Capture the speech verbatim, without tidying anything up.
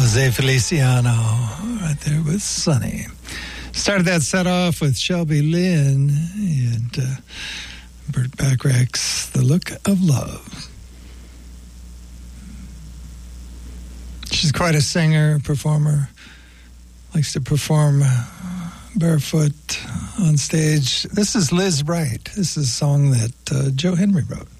Jose Feliciano, right there with Sunny. Started that set off with Shelby Lynn and uh, Burt Bacharach's The Look of Love. She's quite a singer, performer. Likes to perform barefoot on stage. This is Liz Wright. This is a song that uh, Joe Henry wrote.